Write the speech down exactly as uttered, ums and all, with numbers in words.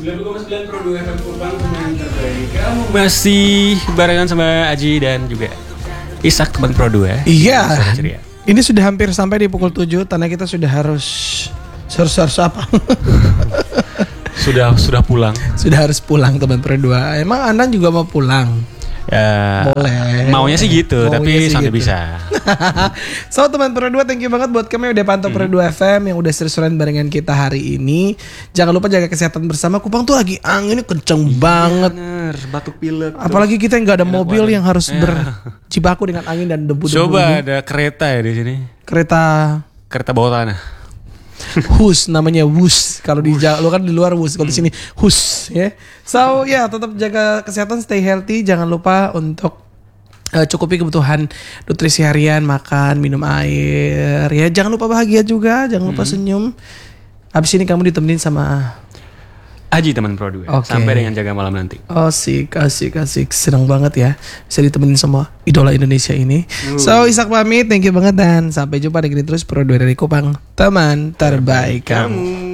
sembilan puluh koma sembilan Pro dua F M Kupang, teman terbaik kamu. Masih barengan sama Aji dan juga Ishak, teman Pro dua. Iya. Ini sudah hampir sampai di pukul tujuh, karena kita sudah harus harus apa? sudah sudah pulang. Sudah harus pulang teman Pro dua. Emang Anda juga mau pulang? Ya, boleh. Maunya sih gitu, maunya tapi sampai gitu. Bisa. So teman Pro dua, thank you banget buat kamu yang udah pantau hmm. Pro dua F M, yang udah seru-seruan barengan kita hari ini. Jangan lupa jaga kesehatan bersama. Kupang tuh lagi anginnya kenceng iya, banget. Bener, batuk pilek. Apalagi kita nggak ada mobil yang harus ya. berjibaku dengan angin dan debu-debu. Coba ini. Ada kereta ya di sini. Kereta. Kereta bawah tanah. Hus namanya Wus. Kalau di lu kan di luar Wus, kalau di sini Hus ya. So ya, yeah, tetap jaga kesehatan, stay healthy. Jangan lupa untuk uh, cukupi kebutuhan nutrisi harian, makan, minum air ya. Jangan lupa bahagia juga, jangan lupa hmm. senyum. Abis ini kamu ditemenin sama Aji, teman Pro dua. Okay. Sampai dengan jaga malam nanti. Asik, asik, asik. Senang banget ya bisa ditemenin sama idola Indonesia ini. Uh. So, Ishak pamit. Thank you banget dan sampai jumpa dengan terus Pro dua dari Kupang. Teman terbaik kamu.